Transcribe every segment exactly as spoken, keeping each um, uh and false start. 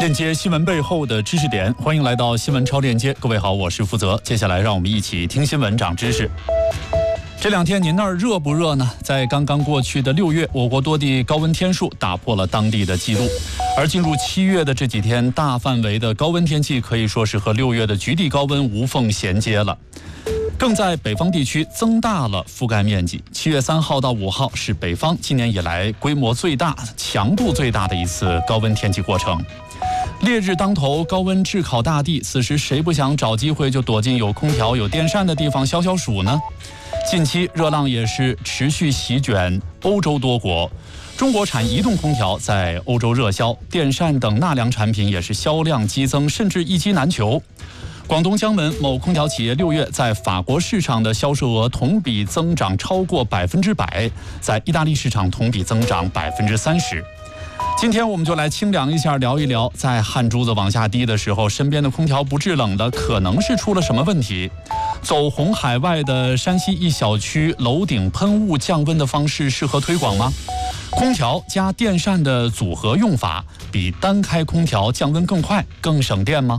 链接新闻背后的知识点，欢迎来到新闻超链接。各位好，我是负责。接下来让我们一起听新闻长知识。这两天您那儿热不热呢？在刚刚过去的六月，我国多地高温天数打破了当地的记录。而进入七月的这几天，大范围的高温天气可以说是和六月的局地高温无缝衔接了。更在北方地区增大了覆盖面积。七月三号到五号是北方今年以来规模最大、强度最大的一次高温天气过程。烈日当头，高温炙烤大地，此时谁不想找机会就躲进有空调、有电扇的地方消消暑呢？近期热浪也是持续席卷欧洲多国，中国产移动空调在欧洲热销，电扇等纳凉产品也是销量激增，甚至一机难求。广东江门某空调企业六月在法国市场的销售额同比增长超过百分之百，在意大利市场同比增长百分之三十。今天我们就来清凉一下，聊一聊在汗珠子往下滴的时候，身边的空调不制冷的，可能是出了什么问题？走红海外的山西一小区楼顶喷雾降温的方式适合推广吗？空调加电扇的组合用法比单开空调降温更快、更省电吗？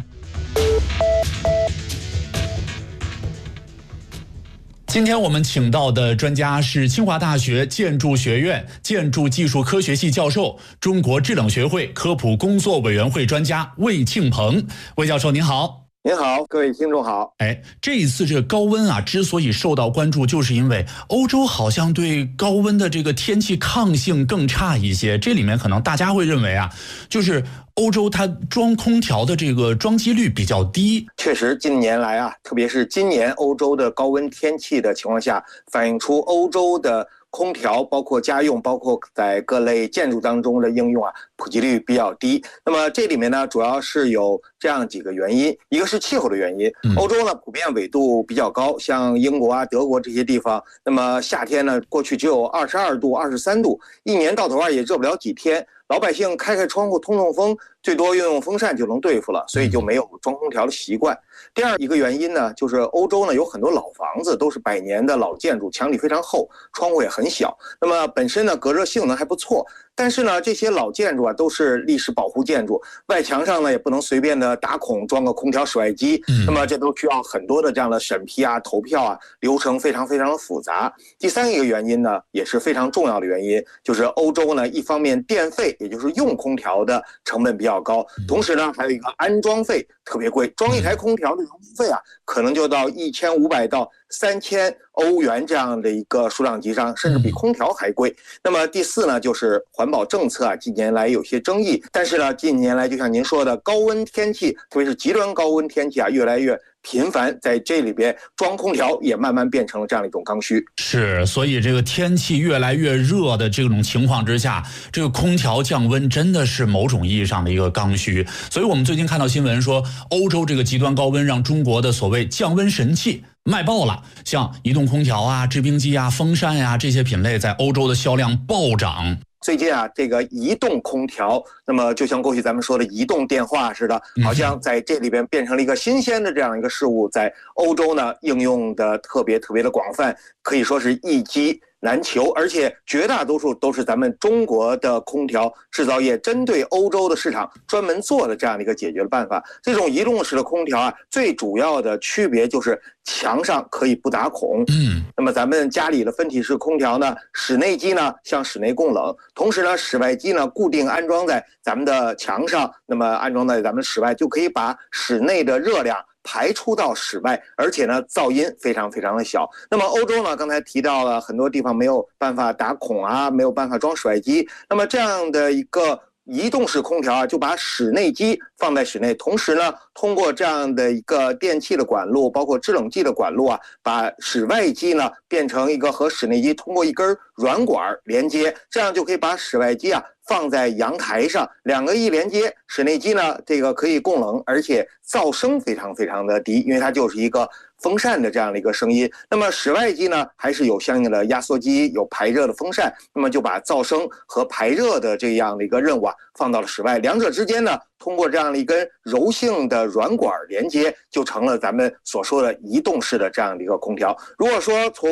今天我们请到的专家是清华大学建筑学院建筑技术科学系教授、中国制冷学会科普工作委员会专家魏庆鹏。魏教授您好。 您好，各位听众好。 哎，这一次这个高温啊，之所以受到关注，就是因为欧洲好像对高温的这个天气抗性更差一些。这里面可能大家会认为啊，就是欧洲它装空调的这个装机率比较低。 确实，近年来啊，特别是今年欧洲的高温天气的情况下，反映出欧洲的空调包括家用，包括在各类建筑当中的应用啊，普及率比较低。那么这里面呢，主要是有这样几个原因，一个是气候的原因，欧洲呢普遍纬度比较高，像英国啊、德国这些地方，那么夏天呢过去只有二十二度、二十三度，一年到头啊也热不了几天。老百姓开开窗户通通风，最多用用风扇就能对付了，所以就没有装空调的习惯。第二一个原因呢，就是欧洲呢有很多老房子都是百年的老建筑，墙体非常厚，窗户也很小，那么本身呢隔热性能还不错，但是呢这些老建筑啊都是历史保护建筑，外墙上呢也不能随便的打孔装个空调室外机，那么这都需要很多的这样的审批啊、投票啊，流程非常非常的复杂。第三一个原因呢，也是非常重要的原因，就是欧洲呢一方面电费，也就是用空调的成本比较高，同时呢还有一个安装费特别贵，装一台空调的油费啊可能就到一千五百到三千欧元这样的一个数量级上，甚至比空调还贵。那么第四呢，就是环保政策啊，近年来有些争议，但是呢，近年来就像您说的，高温天气，特别是极端高温天气啊，越来越频繁，在这里边装空调也慢慢变成了这样的一种刚需。 是，所以这个天气越来越热的这种情况之下，这个空调降温真的是某种意义上的一个刚需。所以我们最近看到新闻说，欧洲这个极端高温让中国的所谓降温神器卖爆了，像移动空调啊、制冰机啊、风扇呀、啊、这些品类在欧洲的销量暴涨。 最近啊，这个移动空调，那么就像过去咱们说的移动电话似的，好像在这里边变成了一个新鲜的这样一个事物，在欧洲呢应用的特别特别的广泛，可以说是一机难求，而且绝大多数都是咱们中国的空调制造业针对欧洲的市场专门做的这样的一个解决的办法。这种移动式的空调啊，最主要的区别就是墙上可以不打孔。嗯，那么咱们家里的分体式空调呢，室内机呢向室内供冷，同时呢室外机呢固定安装在咱们的墙上，那么安装在咱们室外就可以把室内的热量排出到室外，而且呢噪音非常非常的小。那么欧洲呢，刚才提到了很多地方没有办法打孔啊，没有办法装室外机，那么这样的一个移动式空调啊，就把室内机放在室内，同时呢通过这样的一个电器的管路，包括制冷剂的管路啊，把室外机呢变成一个和室内机通过一根软管连接，这样就可以把室外机啊放在阳台上，两个一连接，室内机呢这个可以供冷，而且噪声非常非常的低，因为它就是一个风扇的这样的一个声音。那么室外机呢还是有相应的压缩机，有排热的风扇，那么就把噪声和排热的这样的一个任务啊放到了室外，两者之间呢通过这样的一根柔性的软管连接，就成了咱们所说的移动式的这样的一个空调。如果说从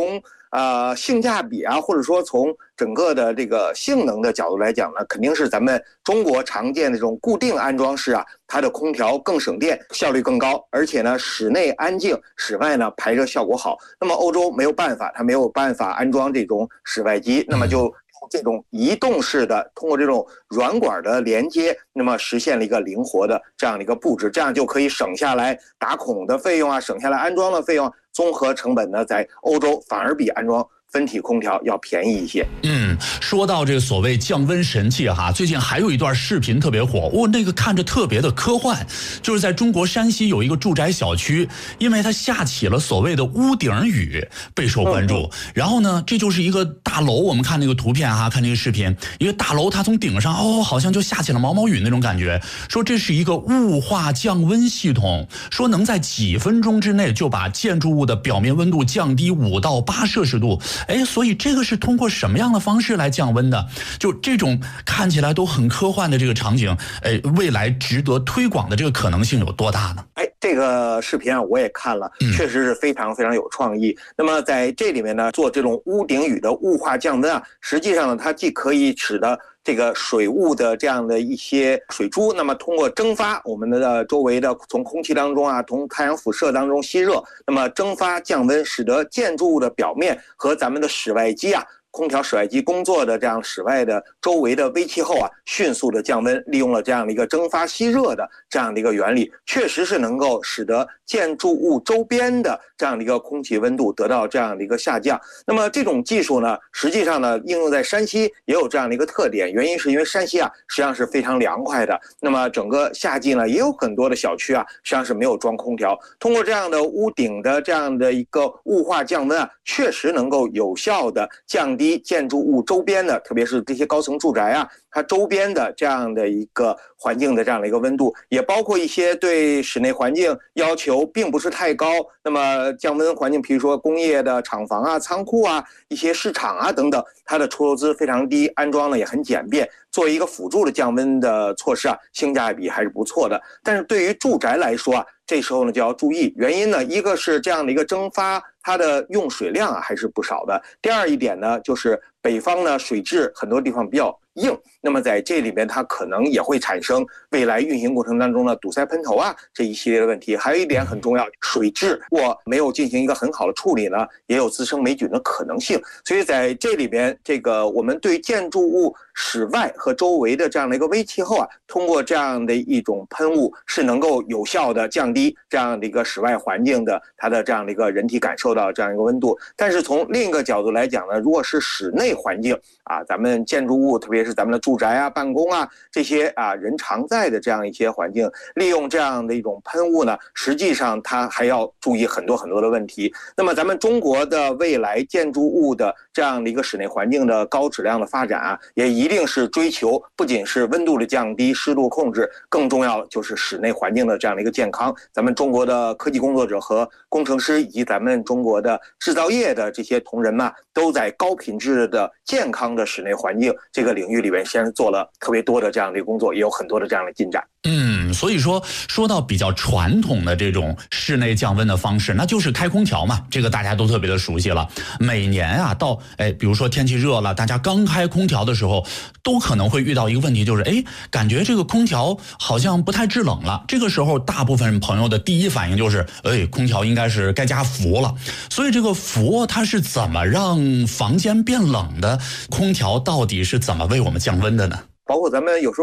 呃性价比啊，或者说从整个的这个性能的角度来讲呢，肯定是咱们中国常见的这种固定安装式啊，它的空调更省电，效率更高，而且呢室内安静，室外呢排热效果好。那么欧洲没有办法，它没有办法安装这种室外机，那么就这种移动式的，通过这种软管的连接，那么实现了一个灵活的这样的一个布置，这样就可以省下来打孔的费用啊，省下来安装的费用，综合成本呢，在欧洲反而比安装分体空调要便宜一些。 嗯，说到这个所谓降温神器哈，最近还有一段视频特别火，哦，那个看着特别的科幻，就是在中国山西有一个住宅小区，因为它下起了所谓的屋顶雨，备受关注。嗯、然后呢，这就是一个大楼，我们看那个图片哈，看这个视频，一个大楼它从顶上哦，好像就下起了毛毛雨那种感觉。说这是一个雾化降温系统，说能在几分钟之内就把建筑物的表面温度降低五到八摄氏度。哎，所以这个是通过什么样的方式来降温的？就这种看起来都很科幻的这个场景，哎，未来值得推广的这个可能性有多大呢？ 哎，这个视频啊，我也看了，确实是非常非常有创意。嗯、那么在这里面呢，做这种屋顶雨的雾化降温啊，实际上呢，它既可以使得这个水雾的这样的一些水珠，那么通过蒸发我们的周围的从空气当中啊，从太阳辐射当中吸热，那么蒸发降温，使得建筑物的表面和咱们的室外机啊。空调室外机工作的这样室外的周围的微气候啊，迅速的降温，利用了这样的一个蒸发吸热的这样的一个原理，确实是能够使得建筑物周边的这样的一个空气温度得到这样的一个下降。那么这种技术呢，实际上呢，应用在山西也有这样的一个特点，原因是因为山西啊，实际上是非常凉快的。那么整个夏季呢，也有很多的小区啊，实际上是没有装空调。通过这样的屋顶的这样的一个雾化降温啊，确实能够有效的降低建筑物周边的，特别是这些高层住宅啊，它周边的这样的一个环境的这样的一个温度，也包括一些对室内环境要求并不是太高，那么降温环境，比如说工业的厂房啊、仓库啊、一些市场啊等等，它的出资非常低，安装呢也很简便，作为一个辅助的降温的措施啊，性价比还是不错的。但是对于住宅来说啊，这时候呢就要注意，原因呢，一个是这样的一个蒸发，它的用水量啊还是不少的。第二一点呢，就是北方呢水质很多地方比较硬，那么在这里面它可能也会产生未来运行过程当中的堵塞喷头啊这一系列的问题。还有一点很重要，水质如果没有进行一个很好的处理呢，也有滋生霉菌的可能性。所以在这里边，这个我们对建筑物室外和周围的这样的一个微气候啊，通过这样的一种喷雾是能够有效的降低这样的一个室外环境的它的这样的一个人体感受到这样一个温度。但是从另一个角度来讲呢，如果是室内环境啊，咱们建筑物特别是咱们的住宅啊、办公啊这些啊人常在的这样一些环境，利用这样的一种喷雾呢，实际上它还要注意很多很多的问题。那么咱们中国的未来建筑物的这样的一个室内环境的高质量的发展啊，也一定是追求不仅是温度的降低、湿度控制，更重要就是室内环境的这样的一个健康。咱们中国的科技工作者和工程师以及咱们中国的制造业的这些同仁们，都在高品质的健康的室内环境这个领域里面，先做了特别多的这样的工作，也有很多的这样的进展。 嗯，所以说说到比较传统的这种室内降温的方式，那就是开空调嘛，这个大家都特别的熟悉了。每年啊，到哎，比如说天气热了，大家刚开空调的时候，都可能会遇到一个问题，就是哎，感觉这个空调好像不太制冷了。这个时候，大部分朋友的第一反应就是，哎，空调应该是该加氟了。所以这个氟它是怎么让房间变冷的？空调到底是怎么为我们降温的呢？ 包括咱们有时候